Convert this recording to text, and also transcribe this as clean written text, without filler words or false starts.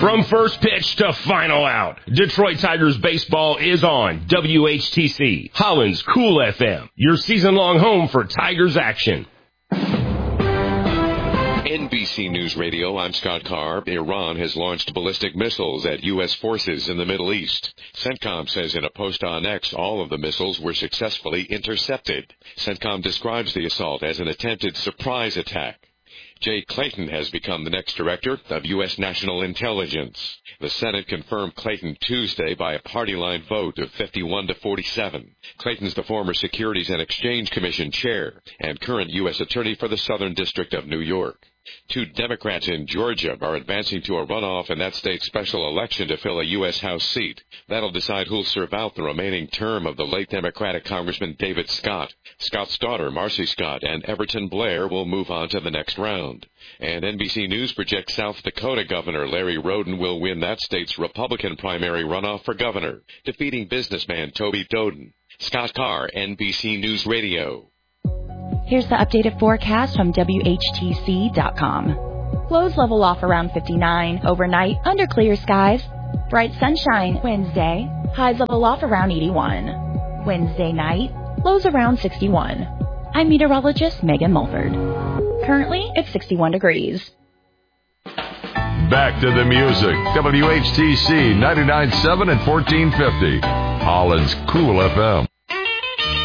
From first pitch to final out, Detroit Tigers baseball is on WHTC, Holland's Cool FM, your season-long home for Tigers action. NBC News Radio, I'm Scott Carr. Iran has launched ballistic missiles at U.S. forces in the Middle East. CENTCOM says in a post on X all of the missiles were successfully intercepted. CENTCOM describes the assault as an attempted surprise attack. Jay Clayton has become the next director of U.S. National Intelligence. The Senate confirmed Clayton Tuesday by a party-line vote of 51 to 47. Clayton's the former Securities and Exchange Commission chair and current U.S. Attorney for the Southern District of New York. 2 Democrats in Georgia are advancing to a runoff in that state's special election to fill a U.S. House seat. That'll decide who'll serve out the remaining term of the late Democratic Congressman David Scott. Scott's daughter, Marcy Scott, and Everton Blair will move on to the next round. And NBC News projects South Dakota Governor Larry Roden will win that state's Republican primary runoff for governor, defeating businessman Toby Doden. Scott Carr, NBC News Radio. Here's the updated forecast from WHTC.com. Lows level off around 59 overnight under clear skies. Bright sunshine Wednesday. Highs level off around 81. Wednesday night, lows around 61. I'm meteorologist Megan Mulford. Currently, it's 61 degrees. Back to the music. WHTC 99.7 and 1450. Holland's Cool FM.